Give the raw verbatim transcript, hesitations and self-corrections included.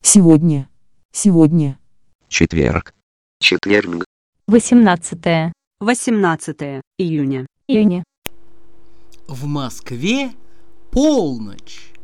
Сегодня. Сегодня. Четверг. Четверг. Восемнадцатое. восемнадцатое июня. Июня. В Москве полночь.